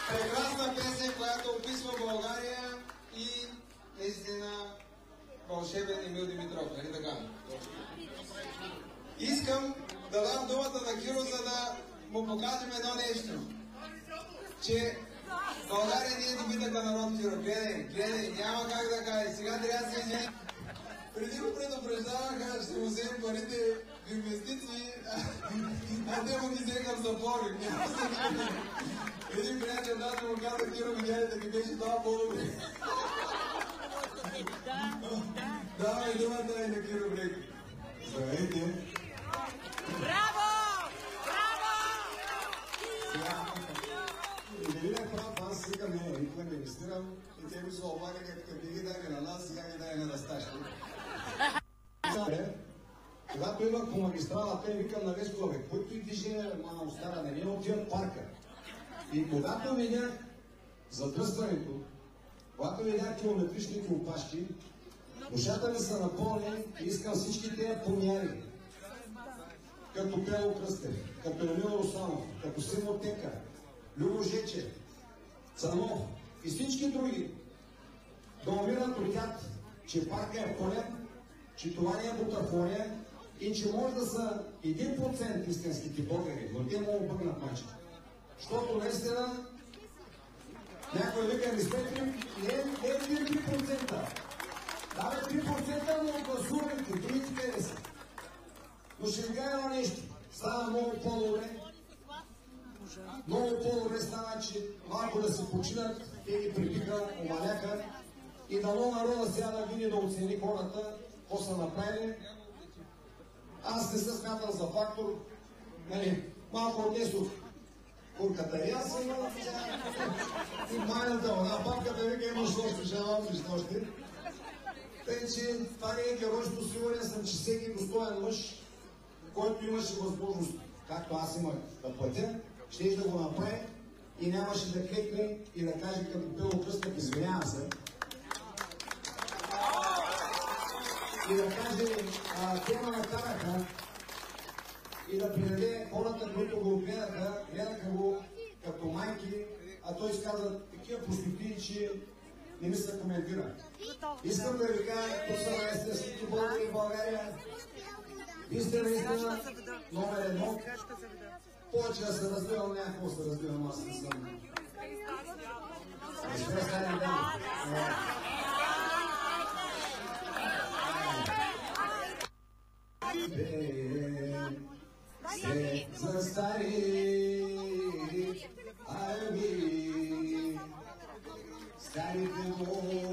Прекрасна песен, която описва България и наистина вълшебен Емил Димитров, нали така? Искам да дам думата на Киро, за да му покажем едно нещо. Че България не е добитъка народ, Киро. Гледай, няма как да кажа. Сега трябва да се извини. Преди го предупреждаваха, ще му вземем парите в инвестиции, а те му ги взеха в запори. Един приятел даже му каза, Киро, видяли да ги беше това по-добре. Давай думата и на Киро Бреки. Здравейте! Браво! Браво! И да видя прав, аз сега никога не инвестирам и те ми се облагаха, като ги даде на нас, сега ги даде на Насташки. Когато идвах по магистралата и викам на Вескове, който и движение, мама стара, не ми отиват парка. И когато видях задръстването, когато видях километричните опашки, душата ми се напълни и искам всички тези помяри. Като Пело Кръстев, като Емил Русанов, като Симо Тека, Любо Жечев, Цанов и всички други да умират от тях, че парка е пълен, че това не е бутафория и че може да са 1% истинските българи, но те могат обърнат мачка. Защото наистина някой вика респект не е 3%. Да, 3%, но гласуването, другите къде са. Но ще ви кажа едно нещо. Става много по-добре. Много по-добре става, че малко да се починат, те ги прибиха, омаляха и дано народа сега да види да оцени хората, какво са направили. Аз не се смятам за фактор. Малко отнесох курката и аз съм и майната, една бабката вика имаш още, жалам виж още. Тъй, че това не е геройство, сигурен съм, че всеки достоен мъж, който имаше възможност, както аз имах да платя, ще да го направи и нямаше да клекне и да каже като Пело Кръстев, извинявам се. И да каже, те ме накараха и да придаде хората, които го гледаха го като майки, а той изказа такива простотии, че не ми се коментира. Искам да ви кажа, тук са наистина всички българи в България. Вие сте наистина номер едно. Повече да се развивам, някакво се развивам, аз не съм. Ще стане да. Се застари, старите